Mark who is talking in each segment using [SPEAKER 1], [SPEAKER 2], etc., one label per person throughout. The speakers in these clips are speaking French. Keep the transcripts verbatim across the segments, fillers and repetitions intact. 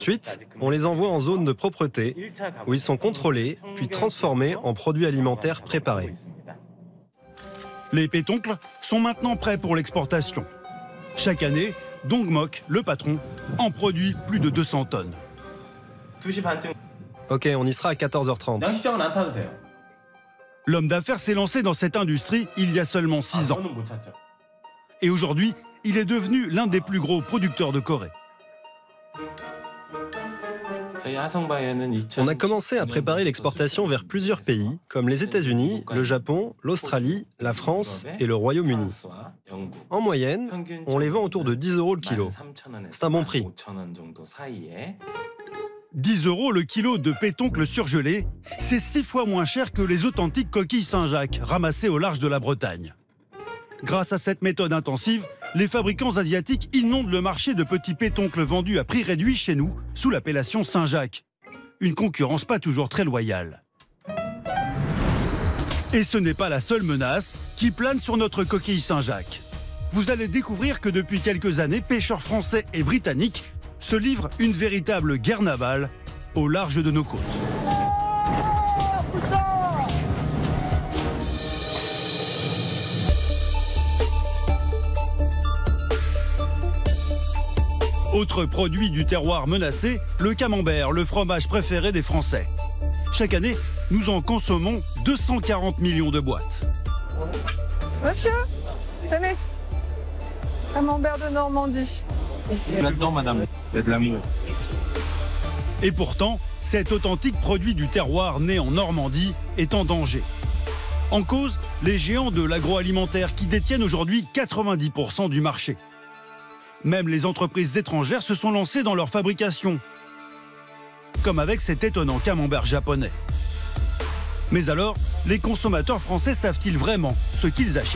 [SPEAKER 1] Ensuite, on les envoie en zone de propreté, où ils sont contrôlés, puis transformés en produits alimentaires préparés.
[SPEAKER 2] Les pétoncles sont maintenant prêts pour l'exportation. Chaque année, Dongmok, le patron, en produit plus de deux cents tonnes.
[SPEAKER 1] Ok, on y sera à quatorze heures trente.
[SPEAKER 2] L'homme d'affaires s'est lancé dans cette industrie il y a seulement six ans. Et aujourd'hui, il est devenu l'un des plus gros producteurs de Corée.
[SPEAKER 1] On a commencé à préparer l'exportation vers plusieurs pays, comme les États-Unis, le Japon, l'Australie, la France et le Royaume-Uni. En moyenne, on les vend autour de dix euros le kilo. C'est un bon prix.
[SPEAKER 2] dix euros le kilo de pétoncle surgelé, c'est six fois moins cher que les authentiques coquilles Saint-Jacques ramassées au large de la Bretagne. Grâce à cette méthode intensive, les fabricants asiatiques inondent le marché de petits pétoncles vendus à prix réduit chez nous, sous l'appellation Saint-Jacques. Une concurrence pas toujours très loyale. Et ce n'est pas la seule menace qui plane sur notre coquille Saint-Jacques. Vous allez découvrir que depuis quelques années, pêcheurs français et britanniques se livrent une véritable guerre navale au large de nos côtes. Autre produit du terroir menacé, le camembert, le fromage préféré des Français. Chaque année, nous en consommons deux cent quarante millions de boîtes.
[SPEAKER 3] Monsieur, tenez, camembert de Normandie.
[SPEAKER 4] Là-dedans, madame, il y a de l'amour.
[SPEAKER 2] Et pourtant, cet authentique produit du terroir né en Normandie est en danger. En cause, les géants de l'agroalimentaire qui détiennent aujourd'hui quatre-vingt-dix pour cent du marché. Même les entreprises étrangères se sont lancées dans leur fabrication, comme avec cet étonnant camembert japonais. Mais alors, les consommateurs français savent-ils vraiment ce qu'ils achètent ?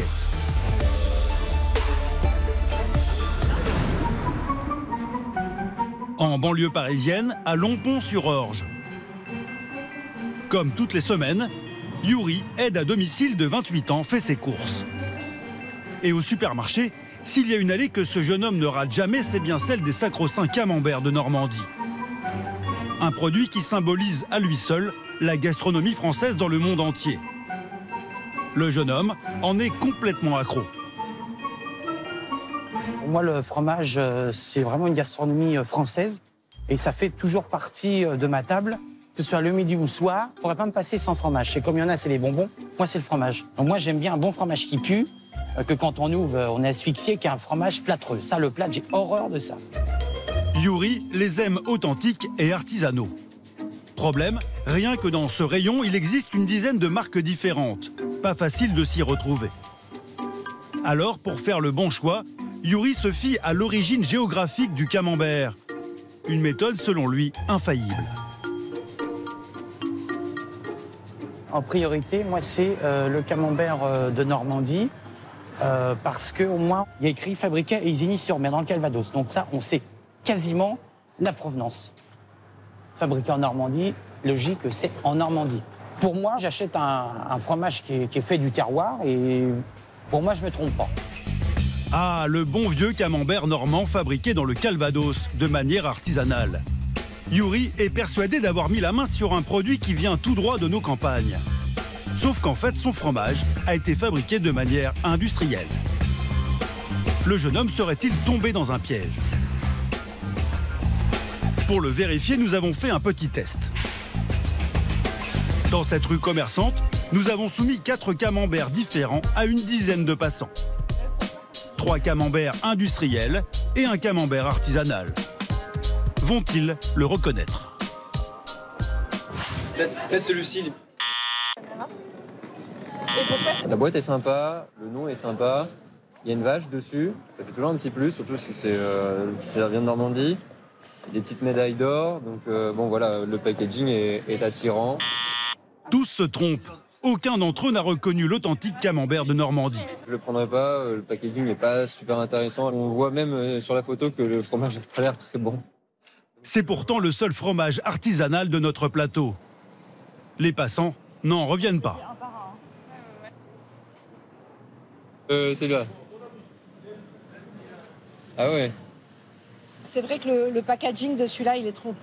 [SPEAKER 2] En banlieue parisienne, à Longpont-sur-Orge. Comme toutes les semaines, Yuri, aide à domicile de vingt-huit ans, fait ses courses. Et au supermarché, s'il y a une allée que ce jeune homme ne rate jamais, c'est bien celle des sacro-saints camemberts de Normandie. Un produit qui symbolise à lui seul la gastronomie française dans le monde entier. Le jeune homme en est complètement accro.
[SPEAKER 5] Pour moi, le fromage, c'est vraiment une gastronomie française et ça fait toujours partie de ma table. Que ce soit le midi ou le soir, je ne pourrais pas me passer sans fromage. C'est comme il y en a, c'est les bonbons. Moi, c'est le fromage. Donc moi, j'aime bien un bon fromage qui pue, que quand on ouvre, on est asphyxié, qu'un fromage plâtreux. Ça, le plâtre, j'ai horreur de ça.
[SPEAKER 2] Yuri les aime authentiques et artisanaux. Problème, rien que dans ce rayon, il existe une dizaine de marques différentes. Pas facile de s'y retrouver. Alors, pour faire le bon choix, Yuri se fie à l'origine géographique du camembert. Une méthode, selon lui, infaillible.
[SPEAKER 5] En priorité, moi, c'est euh, le camembert euh, de Normandie, euh, parce qu'au moins, il y a écrit fabriqué à Isigny-sur-Mer, dans le Calvados. Donc ça, on sait quasiment la provenance. Fabriqué en Normandie, logique que c'est en Normandie. Pour moi, j'achète un, un fromage qui est, qui est fait du terroir et pour moi, je ne me trompe pas.
[SPEAKER 2] Ah, le bon vieux camembert normand fabriqué dans le Calvados, de manière artisanale. Yuri est persuadé d'avoir mis la main sur un produit qui vient tout droit de nos campagnes. Sauf qu'en fait, son fromage a été fabriqué de manière industrielle. Le jeune homme serait-il tombé dans un piège ? Pour le vérifier, nous avons fait un petit test. Dans cette rue commerçante, nous avons soumis quatre camemberts différents à une dizaine de passants. Trois camemberts industriels et un camembert artisanal. Vont-ils le reconnaître ?
[SPEAKER 6] Peut-être peut-être celui-ci. La boîte est sympa, le nom est sympa, il y a une vache dessus, ça fait toujours un petit plus, surtout si c'est, euh, si ça vient de Normandie. Des petites médailles d'or, donc euh, bon voilà, le packaging est, est attirant.
[SPEAKER 2] Tous se trompent. Aucun d'entre eux n'a reconnu l'authentique camembert de Normandie.
[SPEAKER 6] Je le prendrai pas, le packaging n'est pas super intéressant. On voit même sur la photo que le fromage a l'air très bon.
[SPEAKER 2] C'est pourtant le seul fromage artisanal de notre plateau. Les passants n'en reviennent pas.
[SPEAKER 6] Euh, celui-là. Ah ouais.
[SPEAKER 7] C'est vrai que le, le packaging de celui-là, il est trompeur.